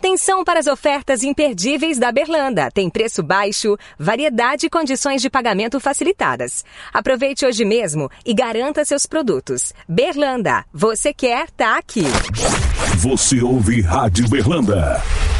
Atenção para as ofertas imperdíveis da Berlanda. Tem preço baixo, variedade e condições de pagamento facilitadas. Aproveite hoje mesmo e garanta seus produtos. Berlanda, você quer, tá aqui. Você ouve Rádio Berlanda.